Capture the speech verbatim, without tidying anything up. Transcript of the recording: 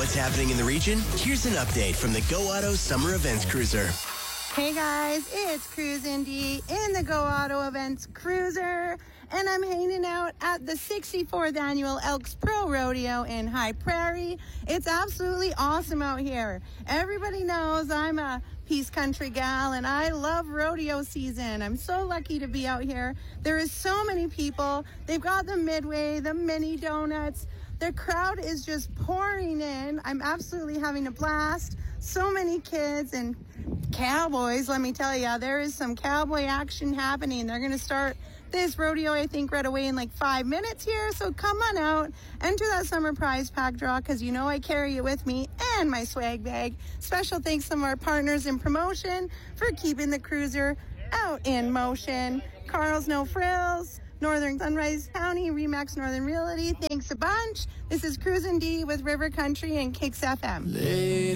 what's happening in the region? Here's an update from the Go Auto Summer Events Cruiser. Hey guys, it's Cruisin' D in the Go Auto Events Cruiser, and I'm hanging out at the sixty-fourth Annual Elks Pro Rodeo in High Prairie. It's absolutely awesome out here. Everybody knows I'm a Peace Country gal, and I love rodeo season. I'm so lucky to be out here. There is so many people. They've got the Midway, the mini donuts. The crowd is just pouring in. I'm absolutely having a blast. So many kids and cowboys, let me tell you. There is some cowboy action happening. They're going to start this rodeo, I think, right away in like five minutes here. So come on out, enter that summer prize pack draw, because you know I carry it with me and my swag bag. Special thanks to our partners in promotion for keeping the cruiser out in motion. Carl's No Frills, Northern Sunrise County, Remax Northern Realty. Thanks a bunch. This is Cruisin' D with River Country and Kicks F M.